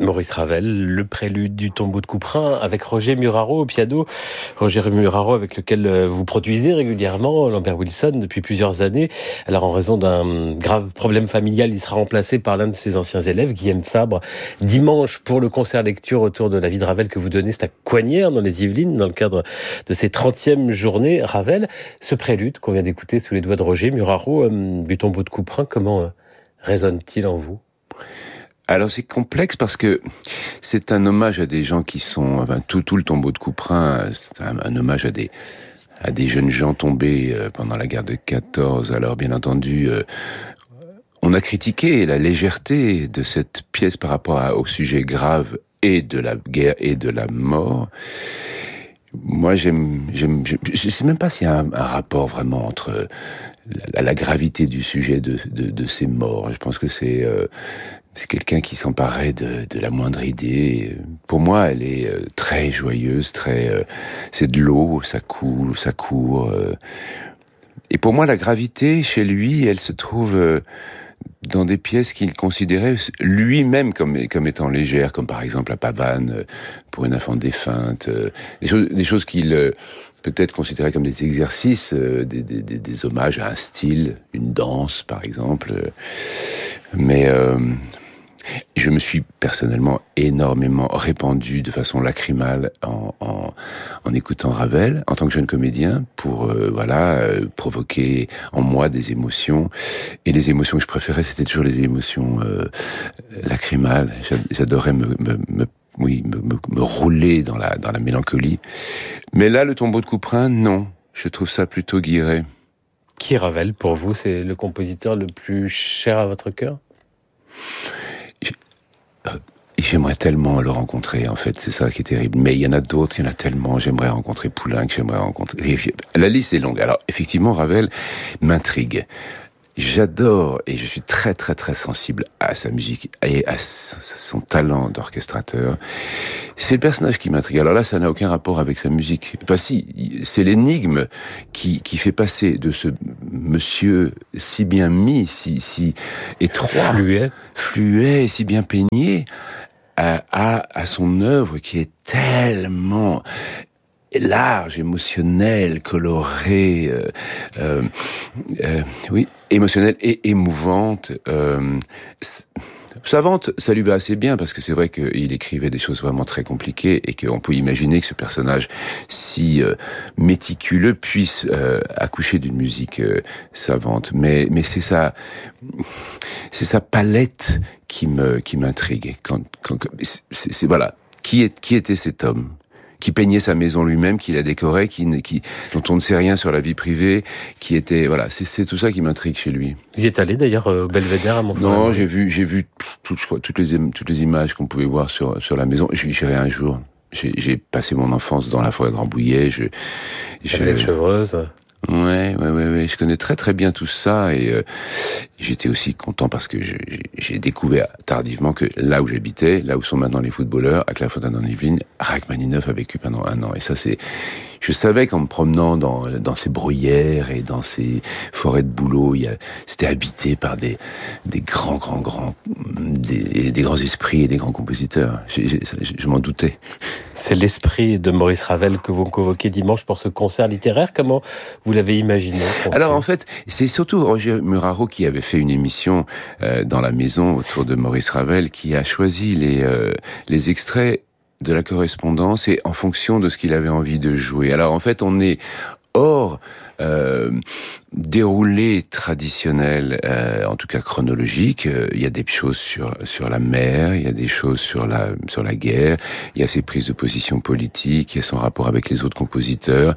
Maurice Ravel, le prélude du tombeau de Couperin avec Roger Muraro au piano. Roger Muraro avec lequel vous produisez régulièrement Lambert Wilson depuis plusieurs années. Alors en raison d'un grave problème familial, il sera remplacé par l'un de ses anciens élèves, Guillaume Fabre, dimanche pour le concert lecture autour de la vie de Ravel que vous donnez, c'est à Coignères dans les Yvelines dans le cadre de ces 30e journées Ravel. Ce prélude qu'on vient d'écouter sous les doigts de Roger Muraro du tombeau de Couperin, comment résonne-t-il en vous ? Alors c'est complexe parce que c'est un hommage à des gens qui sont... Enfin, tout le tombeau de Couperin, c'est un hommage à des jeunes gens tombés pendant la guerre de 14. Alors bien entendu, on a critiqué la légèreté de cette pièce par rapport au sujet grave et de la guerre et de la mort. Moi, je sais même pas s'il y a un rapport vraiment entre la gravité du sujet de ces morts. Je pense que c'est quelqu'un qui s'emparait de la moindre idée. Pour moi, elle est très joyeuse, c'est de l'eau, ça coule, ça court. Et pour moi, la gravité, chez lui, elle se trouve dans des pièces qu'il considérait lui-même comme étant légères, comme par exemple la pavane pour une enfant défunte, des choses qu'il peut-être considérait comme des exercices, des hommages à un style, une danse par exemple. Mais je me suis personnellement énormément répandu de façon lacrymale en écoutant Ravel en tant que jeune comédien pour provoquer en moi des émotions. Et les émotions que je préférais, c'était toujours les émotions lacrymales. J'adorais me rouler dans la mélancolie. Mais là, le tombeau de Couperin, non. Je trouve ça plutôt guilleret. Qui Ravel, pour vous, c'est le compositeur le plus cher à votre cœur ? J'aimerais tellement le rencontrer, en fait, c'est ça qui est terrible. Mais il y en a d'autres, il y en a tellement. J'aimerais rencontrer Poulenc, j'aimerais rencontrer... La liste est longue. Alors, effectivement, Ravel m'intrigue. J'adore et je suis très très très sensible à sa musique et à son talent d'orchestrateur. C'est le personnage qui m'intrigue. Alors là, ça n'a aucun rapport avec sa musique. Enfin si, c'est l'énigme qui fait passer de ce monsieur si bien mis, si étroit, fluet, si bien peigné, à son œuvre qui est tellement large, émotionnelle, colorée, oui, émotionnelle et émouvante. Savante, ça lui va assez bien parce que c'est vrai qu'il écrivait des choses vraiment très compliquées et qu'on peut imaginer que ce personnage si méticuleux puisse accoucher d'une musique savante. Mais c'est sa palette qui m'intrigue. C'est voilà, qui était cet homme qui peignait sa maison lui-même, qui la décorait, dont on ne sait rien sur la vie privée, qui était, voilà, c'est tout ça qui m'intrigue chez lui. Vous y êtes allé d'ailleurs au Belvédère à Montferrand ? Non, j'ai vu toutes les images qu'on pouvait voir sur la maison. J'irai un jour. J'ai passé mon enfance dans la forêt de Rambouillet. Avec Chevreuse. Ouais, je connais très très bien tout ça et j'étais aussi content parce que j'ai découvert tardivement que là où j'habitais, là où sont maintenant les footballeurs, à Clairefontaine en Yvelines, Rachmaninoff a vécu pendant 1 an et ça je savais qu'en me promenant dans ces bruyères et dans ces forêts de bouleaux, c'était habité par des grands esprits et des grands compositeurs. Je m'en doutais. C'est l'esprit de Maurice Ravel que vous convoquez dimanche pour ce concert littéraire. Comment vous l'avez imaginé ? Alors en fait, c'est surtout Roger Muraro qui avait fait une émission dans la maison autour de Maurice Ravel, qui a choisi les extraits de la correspondance et en fonction de ce qu'il avait envie de jouer. Alors en fait, on est hors déroulé traditionnel, en tout cas chronologique. Il y a des choses sur la mer, il y a des choses sur la guerre, il y a ses prises de position politiques, il y a son rapport avec les autres compositeurs.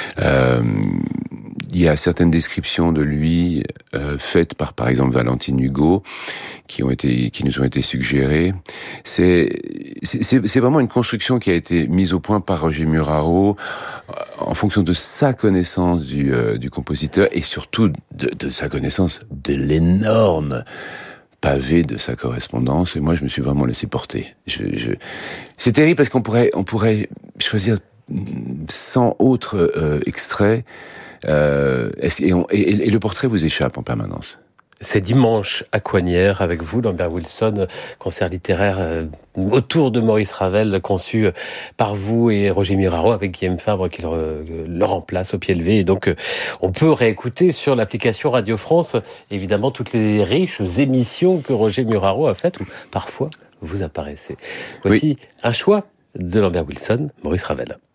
Il y a certaines descriptions de lui faites par exemple Valentine Hugo qui nous ont été suggérées. C'est vraiment une construction qui a été mise au point par Roger Muraro en fonction de sa connaissance du compositeur et surtout de sa connaissance de l'énorme pavé de sa correspondance. Et moi, je me suis vraiment laissé porter. C'est terrible parce qu'on pourrait choisir 100 autres extraits et le portrait vous échappe en permanence. C'est dimanche à Coignières avec vous, Lambert Wilson, concert littéraire autour de Maurice Ravel, conçu par vous et Roger Muraro avec Guillaume Fabre qui le remplace au pied levé. Et donc, on peut réécouter sur l'application Radio France, évidemment, toutes les riches émissions que Roger Muraro a faites, où parfois vous apparaissez. Voici un choix de Lambert Wilson, Maurice Ravel.